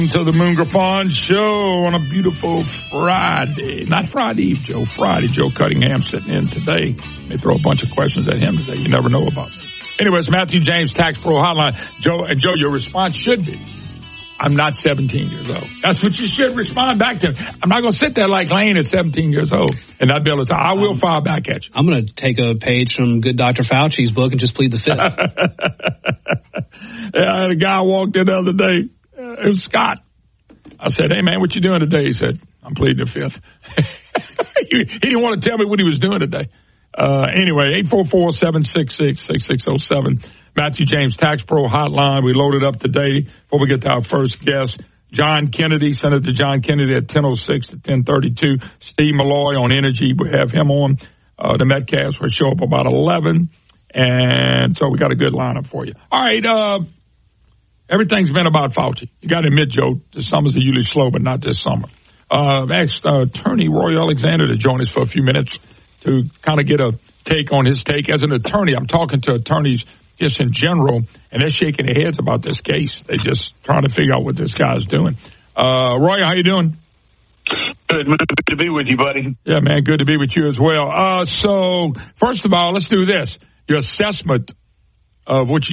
To the Moon Griffon Show on a beautiful Friday. Not Friday Eve, Joe. Friday. Joe Cunningham sitting in today. May throw a bunch of questions at him today. You never know about me. Anyways, Matthew James, Tax Pro Hotline. Joe, your response should be, I'm not 17 years old. That's what you should respond back to. I'm not going to sit there like Lane at 17 years old and not be able to. I will fire back at you. I'm going to take a page from good Dr. Fauci's book and just plead the fifth. Yeah, I had a guy walked in the other day. It was Scott. I said, hey, man, what you doing today? He said, I'm pleading the fifth. He didn't want to tell me what he was doing today. Anyway, 844-766-6607. Matthew James Tax Pro Hotline. We loaded up today before we get to our first guest. John Kennedy, Senator John Kennedy at 10:06 to 10:32. Steve Malloy on energy. We have him on. The Metcalfs will show up about 11. And so we got a good lineup for you. All right. Everything's been about Fauci. You got to admit, Joe, the summers are usually slow, but not this summer. I've asked attorney Roy Alexander to join us for a few minutes to kind of get a take on his take. As an attorney, I'm talking to attorneys just in general, and they're shaking their heads about this case. They're just trying to figure out what this guy's doing. Roy, how you doing? Good to be with you, buddy. Yeah, man, good to be with you as well. So, first of all, let's do this. Your assessment of what you